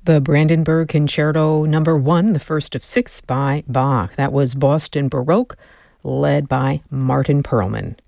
The Brandenburg Concerto Number 1, the first of 6 by Bach. That was Boston Baroque, led by Martin Perlman.